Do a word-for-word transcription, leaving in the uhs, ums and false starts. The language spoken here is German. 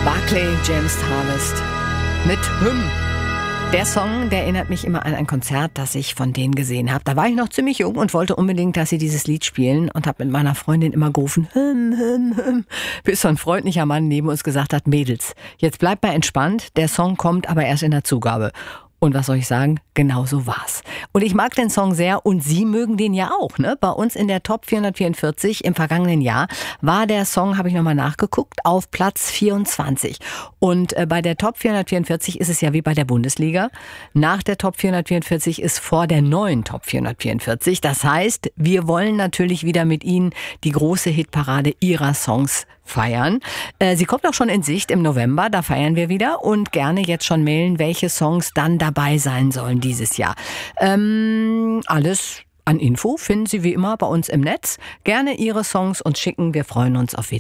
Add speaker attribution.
Speaker 1: Barclay James Harvest mit Hymn. Der Song, der erinnert mich immer an ein Konzert, das ich von denen gesehen habe. Da war ich noch ziemlich jung und wollte unbedingt, dass sie dieses Lied spielen und habe mit meiner Freundin immer gerufen, Hym, Hym, Hym, bis so ein freundlicher Mann neben uns gesagt hat, Mädels, jetzt bleibt mal entspannt, der Song kommt aber erst in der Zugabe. Und was soll ich sagen? Genau so war's. Und ich mag den Song sehr und Sie mögen den ja auch, ne? Bei uns in der Top vierhundertvierundvierzig im vergangenen Jahr war der Song, habe ich nochmal nachgeguckt, auf Platz vierundzwanzig. Und äh, bei der Top vierhundertvierundvierzig ist es ja wie bei der Bundesliga. Nach der Top vierhundertvierundvierzig ist vor der neuen Top vierhundertvierundvierzig. Das heißt, wir wollen natürlich wieder mit Ihnen die große Hitparade Ihrer Songs feiern. Äh, sie kommt auch schon in Sicht im November, da feiern wir wieder und gerne jetzt schon mailen, welche Songs dann dabei sein sollen dieses Jahr. Ähm, alles an Info finden Sie wie immer bei uns im Netz. Gerne Ihre Songs uns schicken, wir freuen uns auf Wiedersehen.